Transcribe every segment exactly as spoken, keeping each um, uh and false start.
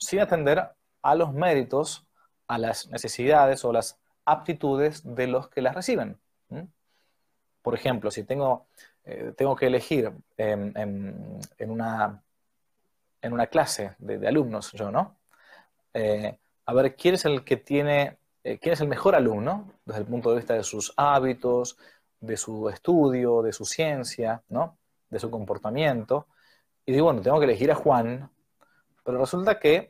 sin atender a los méritos, a las necesidades o las aptitudes de los que las reciben. ¿Mm? Por ejemplo, si tengo, eh, tengo que elegir en, en- en una, en una clase de, de alumnos, yo, ¿no? Eh, a ver, ¿quién es el que tiene, eh, quién es el mejor alumno desde el punto de vista de sus hábitos, de su estudio, de su ciencia, ¿no? De su comportamiento? Y digo, bueno, tengo que elegir a Juan, pero resulta que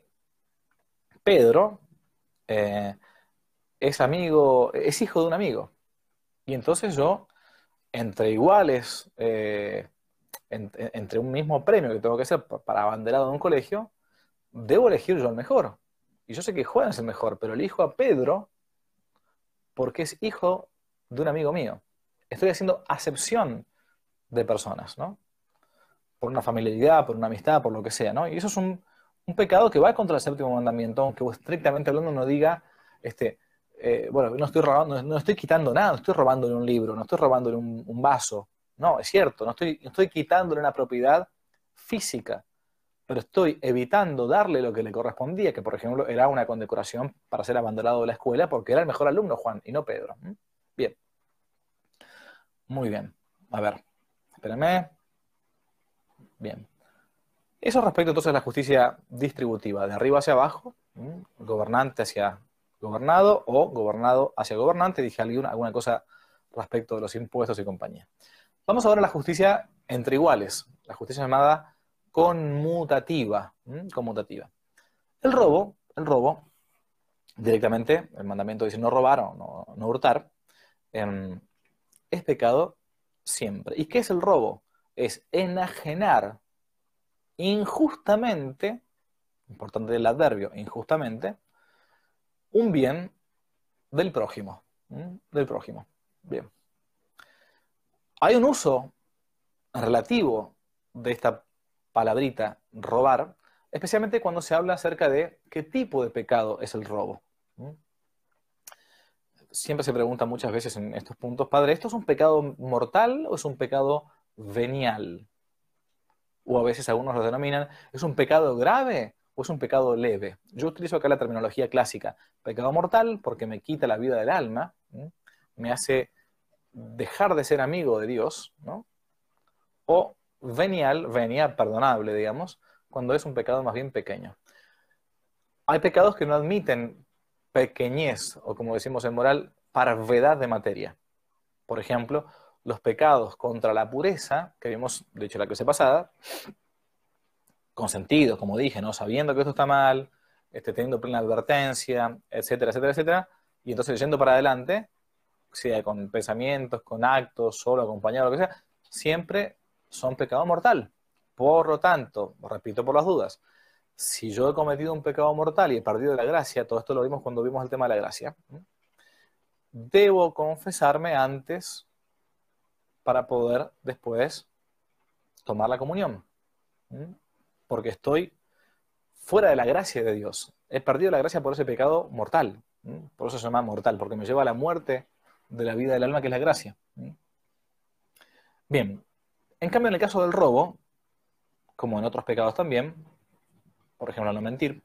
Pedro eh, es amigo, es hijo de un amigo. Y entonces yo, entre iguales, eh, en- en- entre un mismo premio que tengo que hacer pa- para abanderado de un colegio, debo elegir yo al mejor. Y yo sé que Juan es el mejor, pero elijo a Pedro porque es hijo de un amigo mío. Estoy haciendo acepción de personas, ¿no? Por una familiaridad, por una amistad, por lo que sea, ¿no? Y eso es un, un pecado que va contra el séptimo mandamiento, aunque estrictamente hablando no diga, este, eh, bueno, no estoy robando, no estoy quitando nada, no estoy robándole un libro, no estoy robándole un, un vaso. No, es cierto, no estoy, no estoy quitándole una propiedad física, pero estoy evitando darle lo que le correspondía, que por ejemplo era una condecoración para ser abandonado de la escuela, porque era el mejor alumno, Juan, y no Pedro. ¿Mm? Bien, muy bien. A ver, espérame. Bien. Eso respecto entonces a la justicia distributiva, de arriba hacia abajo, ¿m? Gobernante hacia gobernado o gobernado hacia gobernante. Dije alguna, alguna cosa respecto de los impuestos y compañía. Vamos ahora a la justicia entre iguales, la justicia llamada conmutativa. ¿m? Conmutativa. El robo, el robo, directamente, el mandamiento dice no robar o no, no hurtar, em, es pecado siempre. ¿Y qué es el robo? Es enajenar injustamente, importante el adverbio, injustamente, un bien del prójimo. ¿Mm? Del prójimo. Bien. Hay un uso relativo de esta palabrita robar, especialmente cuando se habla acerca de qué tipo de pecado es el robo. ¿Mm? Siempre se pregunta muchas veces en estos puntos, padre, ¿esto es un pecado mortal o es un pecado venial? O a veces algunos lo denominan, ¿es un pecado grave o es un pecado leve? Yo utilizo acá la terminología clásica, pecado mortal porque me quita la vida del alma, ¿sí? Me hace dejar de ser amigo de Dios, ¿no? O venial, venia, perdonable, digamos, cuando es un pecado más bien pequeño. Hay pecados que no admiten pequeñez, o como decimos en moral, parvedad de materia. Por ejemplo, los pecados contra la pureza, que vimos, de hecho, la clase pasada, consentidos, como dije, ¿no? Sabiendo que esto está mal, este, teniendo plena advertencia, etcétera, etcétera, etcétera, y entonces yendo para adelante, sea con pensamientos, con actos, solo, acompañado, lo que sea, siempre son pecado mortal. Por lo tanto, repito por las dudas, si yo he cometido un pecado mortal y he perdido la gracia, todo esto lo vimos cuando vimos el tema de la gracia, debo confesarme antes para poder después tomar la comunión. Porque estoy fuera de la gracia de Dios. He perdido la gracia por ese pecado mortal. ¿Mm? Por eso se llama mortal, porque me lleva a la muerte de la vida del alma, que es la gracia. ¿Mm? Bien, en cambio, en el caso del robo, como en otros pecados también, por ejemplo, no mentir,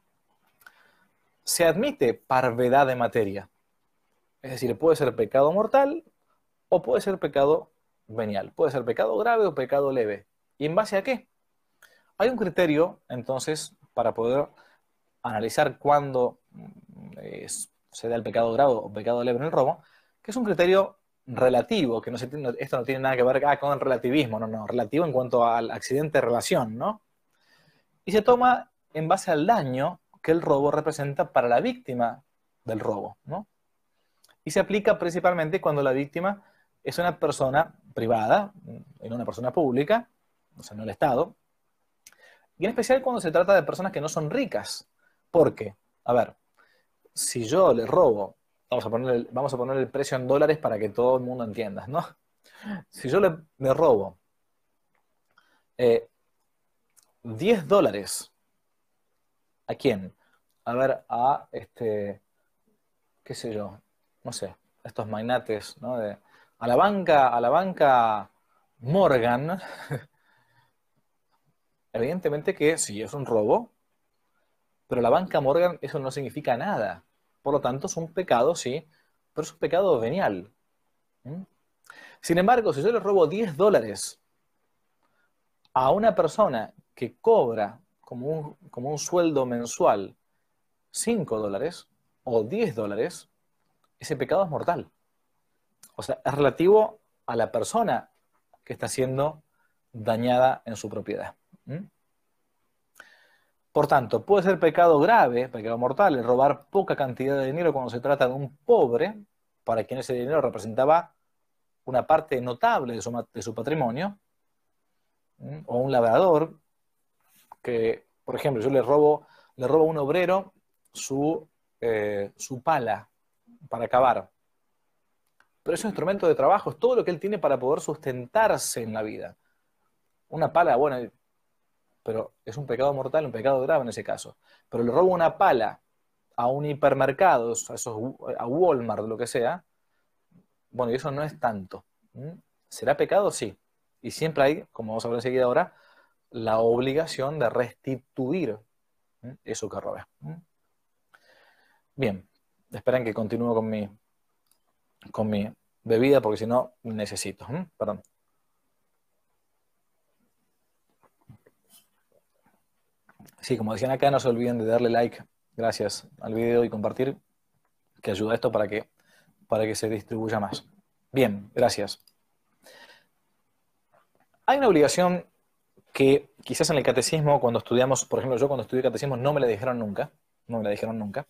se admite parvedad de materia. Es decir, puede ser pecado mortal o puede ser pecado venial. Puede ser pecado grave o pecado leve. ¿Y en base a qué? Hay un criterio, entonces, para poder analizar cuándo mm, es- se da el pecado grave o pecado leve en el robo, que es un criterio relativo, que no se tiene- esto no tiene nada que ver ah, con el relativismo, no, no, relativo en cuanto al accidente de relación, ¿no? Y se toma en base al daño que el robo representa para la víctima del robo, ¿no? Y se aplica principalmente cuando la víctima es una persona privada y no una persona pública, o sea, no el Estado, y en especial cuando se trata de personas que no son ricas. ¿Por qué? A ver, si yo le robo, vamos a poner el, vamos a poner el precio en dólares para que todo el mundo entienda, ¿no? Si yo le, le robo eh, diez dólares, ¿a quién? A ver, a este, qué sé yo, no sé, estos magnates, ¿no? De, a la banca, a la banca Morgan, evidentemente que sí es un robo, Pero la banca Morgan eso no significa nada. Por lo tanto, es un pecado, sí, pero es un pecado venial. ¿Mm? Sin embargo, si yo le robo diez dólares a una persona que cobra como un, como un sueldo mensual cinco dólares o diez dólares, ese pecado es mortal. O sea, es relativo a la persona que está siendo dañada en su propiedad. ¿Mm? Por tanto, puede ser pecado grave, pecado mortal, el robar poca cantidad de dinero cuando se trata de un pobre, para quien ese dinero representaba una parte notable de su, de su patrimonio, ¿Mm? O un labrador, que, por ejemplo, yo le robo, le robo a un obrero su, eh, su pala para cavar. Pero es un instrumento de trabajo, es todo lo que él tiene para poder sustentarse en la vida. Una pala, bueno, pero es un pecado mortal, un pecado grave en ese caso. Pero le robo una pala a un hipermercado, a, esos, a Walmart, lo que sea, bueno, y eso no es tanto. ¿Mm? ¿Será pecado? Sí. Y siempre hay, como vamos a ver enseguida ahora, la obligación de restituir ¿Mm? eso que robé. ¿Mm? Bien, esperen que continúe con mi, con mi bebida porque si no necesito. ¿Mm? Perdón. Sí, como decían acá, no se olviden de darle like, gracias al video y compartir, que ayuda a esto para que, para que se distribuya más. Bien, gracias. Hay una obligación que quizás en el catecismo, cuando estudiamos, por ejemplo, yo cuando estudié catecismo no me la dijeron nunca, no me la dijeron nunca.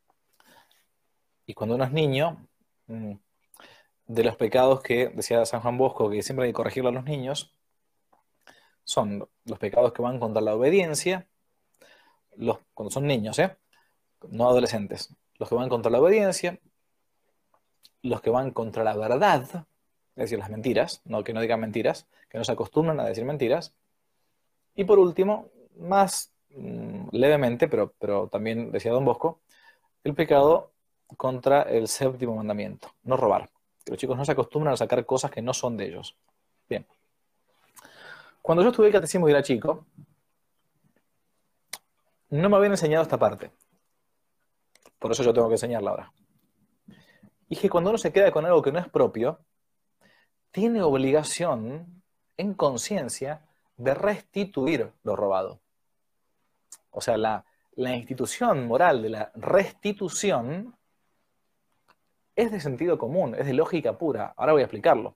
Y cuando uno es niño, de los pecados que decía San Juan Bosco, que siempre hay que corregirlo a los niños, son los pecados que van contra la obediencia, los, cuando son niños, ¿eh? No adolescentes, los que van contra la obediencia, los que van contra la verdad, es decir, las mentiras, no que no digan mentiras, que no se acostumbran a decir mentiras, y por último, más mmm, levemente, pero, pero también decía Don Bosco, el pecado contra el séptimo mandamiento, no robar. Que los chicos no se acostumbran a sacar cosas que no son de ellos. Bien. Cuando yo estudié el catecismo y era chico, no me habían enseñado esta parte. Por eso yo tengo que enseñarla ahora. Y que cuando uno se queda con algo que no es propio, tiene obligación, en conciencia, de restituir lo robado. O sea, la, la institución moral de la restitución es de sentido común, es de lógica pura. Ahora voy a explicarlo.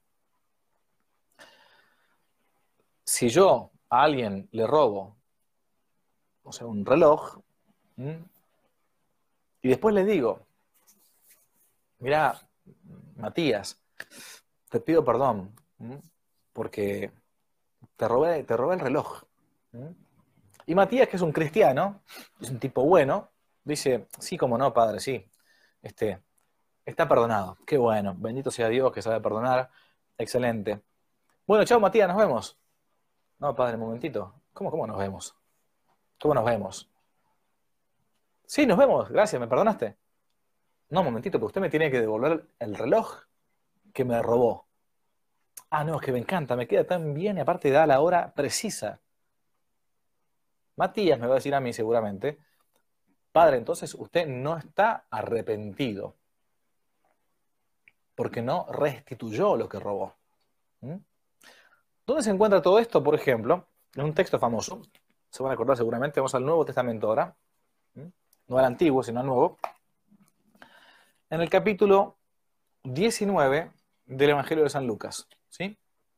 Si yo a alguien le robo, o sea, un reloj, ¿m? y después le digo, mira, Matías, te pido perdón, ¿m? porque te robé, te robé el reloj. ¿M? Y Matías, que es un cristiano, es un tipo bueno, dice, sí, como no, padre, sí, este, está perdonado. Qué bueno, bendito sea Dios que sabe perdonar, excelente. Bueno, chao Matías, nos vemos. No, padre, un momentito. ¿Cómo, cómo nos vemos? ¿Cómo nos vemos? Sí, nos vemos, gracias, ¿me perdonaste? No, un momentito, porque usted me tiene que devolver el reloj que me robó. Ah, no, es que me encanta, me queda tan bien y aparte da la hora precisa. Matías me va a decir a mí seguramente, padre, entonces usted no está arrepentido porque no restituyó lo que robó. ¿Mm? ¿Dónde se encuentra todo esto? Por ejemplo, en un texto famoso, se van a acordar seguramente, vamos al Nuevo Testamento ahora, ¿Mm? No al Antiguo, sino al Nuevo, en el capítulo diecinueve del Evangelio de San Lucas, ¿sí?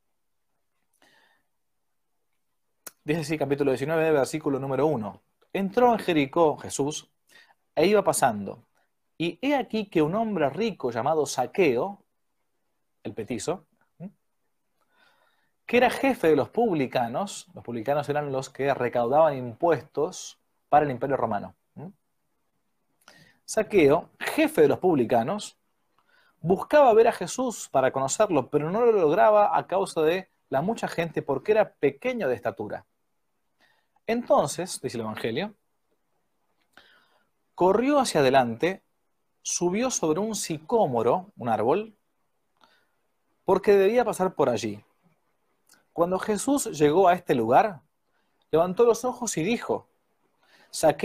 Dice así, capítulo diecinueve, versículo número uno. Entró en Jericó Jesús e iba pasando, y he aquí que un hombre rico llamado Zaqueo, el petizo, que era jefe de los publicanos, los publicanos eran los que recaudaban impuestos para el Imperio Romano. Zaqueo, jefe de los publicanos, buscaba ver a Jesús para conocerlo, pero no lo lograba a causa de la mucha gente porque era pequeño de estatura. Entonces, dice el Evangelio, corrió hacia adelante, subió sobre un sicómoro, un árbol, porque debía pasar por allí. Cuando Jesús llegó a este lugar, levantó los ojos y dijo, Zaqueo,